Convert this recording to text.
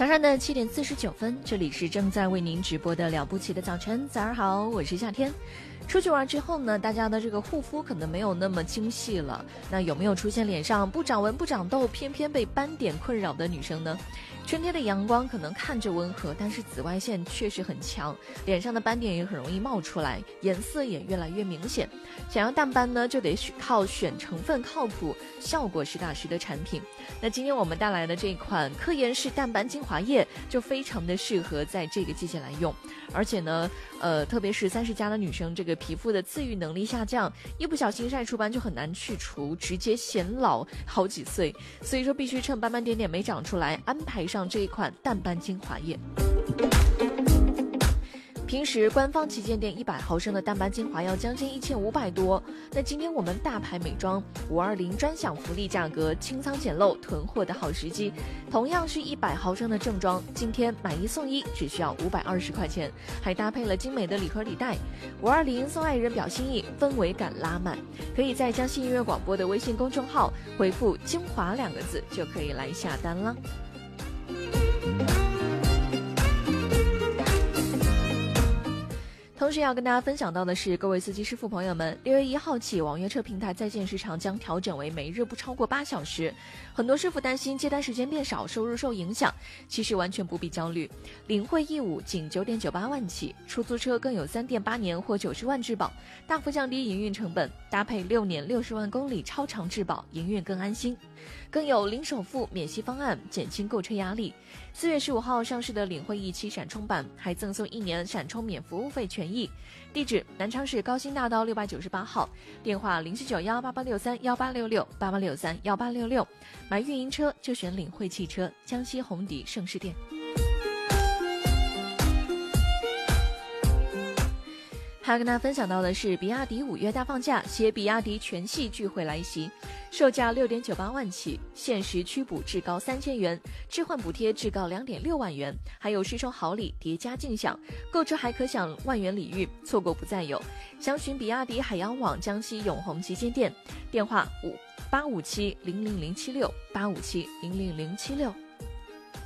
早上的7:49，这里是正在为您直播的了不起的早晨。早上好，我是夏天。出去玩之后呢，大家的这个护肤可能没有那么精细了。那有没有出现脸上不长纹不长痘，偏偏被斑点困扰的女生呢？春天的阳光可能看着温和，但是紫外线确实很强，脸上的斑点也很容易冒出来，颜色也越来越明显。想要淡斑呢，就得靠选成分靠谱、效果实打实的产品。那今天我们带来的这款科颜氏淡斑精华液就非常的适合在这个季节来用，而且呢，特别是30+的女生，这个皮肤的自愈能力下降，一不小心晒出斑就很难去除，直接显老好几岁。所以说必须趁斑斑点点没长出来，安排上这一款淡斑精华液。平时官方旗舰店100毫升的淡斑精华要将近1500多，那今天我们大牌美妆520专享福利价格，清仓捡漏囤货的好时机。同样是100毫升的正装，今天买1送1，只需要520块钱，还搭配了精美的礼盒礼袋。520送爱人表心意，氛围感拉满。可以在江西音乐广播的微信公众号回复精华2个字就可以来下单了。同时要跟大家分享到的是，各位司机师傅朋友们，6月1号起，网约车平台在线时长将调整为每日不超过8小时。很多师傅担心接单时间变少，收入受影响，其实完全不必焦虑。领会义务仅9.98万起，出租车更有3.8年或90万质保，大幅降低营运成本，搭配6年60万公里超长质保，营运更安心。更有零首付免息方案，减轻购车压力。4月15号上市的领会E7闪充版还赠送1年闪充免服务费权益。地址：南昌市高新大道698号，电话0791863186688631866。买运营车就选领会汽车，江西红底盛世店。还要跟大家分享到的是，比亚迪5月大放价，携比亚迪全系聚会来袭，售价6.98万起，限时驱补至高3000元，置换补贴至高2.6万元，还有试售好礼叠加竞享，购车还可享万元礼遇，错过不再有。详询比亚迪海洋网江西永红旗舰店，电话857-00076，857-00076。